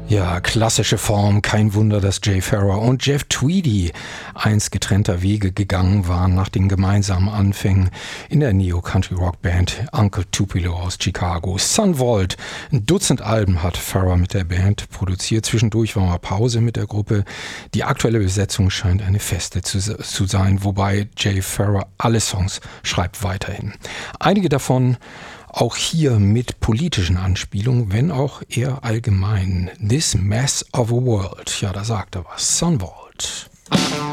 Ja, klassische Form. Kein Wunder, dass Jay Farrar und Jeff Tweedy einst getrennter Wege gegangen waren nach den gemeinsamen Anfängen in der Neo-Country-Rock-Band Uncle Tupelo aus Chicago. Son Volt, ein Dutzend Alben hat Farrar mit der Band produziert. Zwischendurch war mal Pause mit der Gruppe. Die aktuelle Besetzung scheint eine feste zu sein, wobei Jay Farrar alle Songs schreibt weiterhin. Einige davon auch hier mit politischen Anspielungen, wenn auch eher allgemein. This Mess of a World, ja, da sagt er was. Son Volt.